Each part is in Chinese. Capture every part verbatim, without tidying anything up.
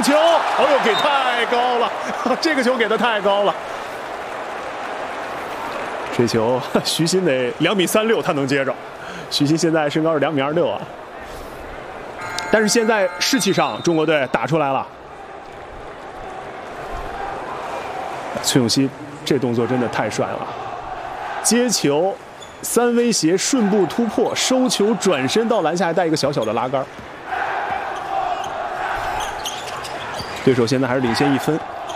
球，哦呦，给太高了，这个球给的太高了。这球徐新得两米三六，他能接着。徐新现在身高是两米二六啊，但是现在士气上，中国队打出来了。崔永熙这动作真的太帅了，接球。 三威胁顺步突破，收球转身到篮下，还带一个小小的拉杆。对手现在还是领先一分。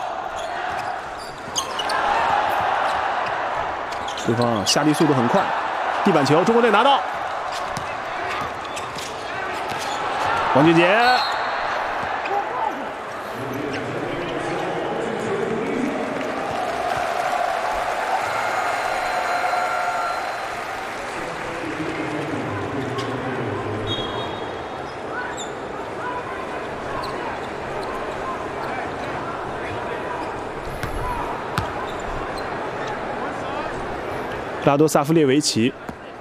对方下地速度很快，地板球，中国队拿到。王俊杰。 拉多萨夫列维奇，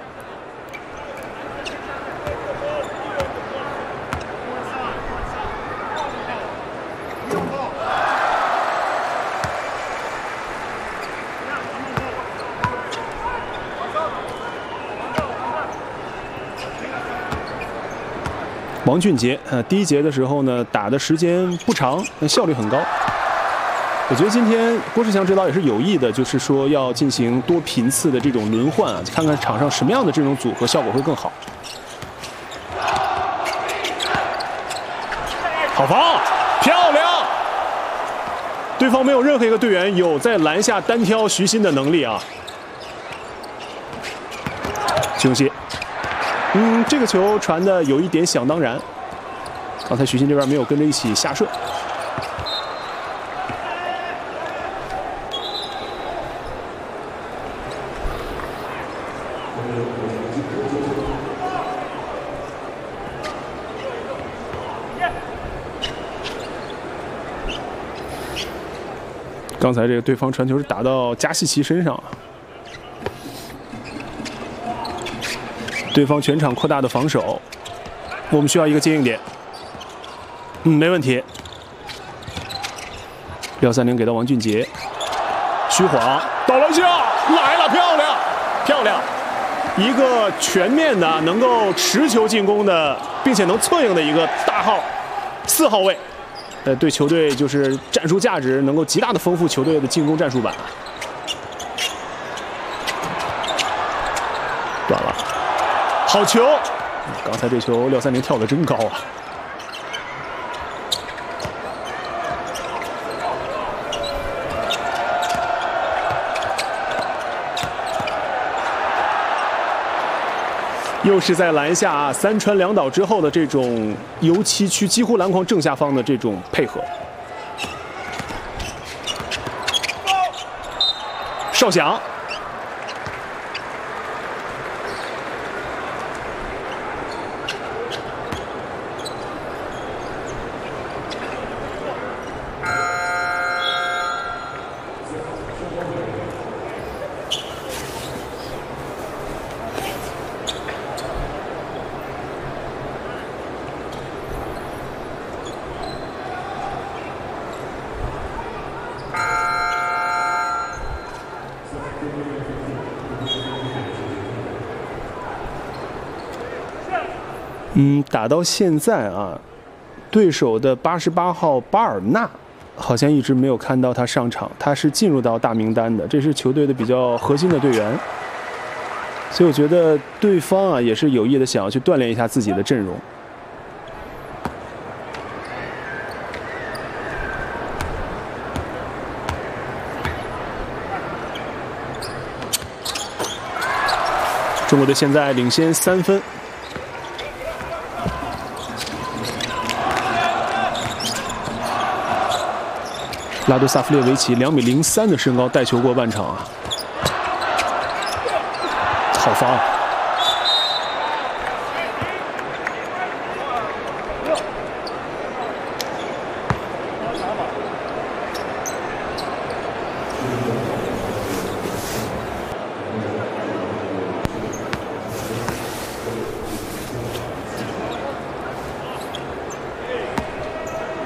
王俊杰，呃，第一节的时候呢，打的时间不长，效率很高。 我觉得今天郭士强指导也是有意的，就是说要进行多频次的这种轮换啊，看看场上什么样的这种组合效果会更好。好防，漂亮！对方没有任何一个队员有在篮下单挑徐新的能力啊。徐永熙，嗯，这个球传的有一点想当然，刚才徐新这边没有跟着一起下射。 刚才这个对方传球是打到加西奇身上啊，对方全场扩大的防守，我们需要一个接应点。嗯，没问题。廖三零给到王俊杰，虚晃到篮下来了，漂亮，漂亮！一个全面的能够持球进攻的，并且能策应的一个大号四号位。 呃，对球队就是战术价值能够极大的丰富球队的进攻战术板。断了，好球！刚才这球廖三零跳得真高啊！又是在篮下啊，三传两倒之后的这种油漆区几乎篮筐正下方的这种配合。哨响，嗯，打到现在啊，对手的八十八号巴尔纳好像一直没有看到他上场，他是进入到大名单的，这是球队的比较核心的队员，所以我觉得对方啊也是有意的想要去锻炼一下自己的阵容。中国队现在领先三分。 拉多萨夫列维奇两米零三的身高带球过半场啊，好防！